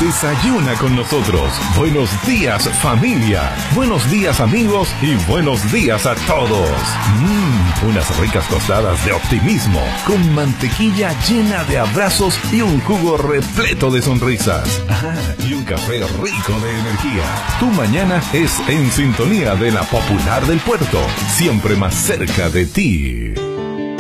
Desayuna con nosotros. Buenos días, familia. Buenos días, amigos. Y buenos días a todos. Unas ricas tostadas de optimismo, con mantequilla llena de abrazos y un jugo repleto de sonrisas. Y un café rico de energía. Tu mañana es en sintonía de la Popular del Puerto, siempre más cerca de ti.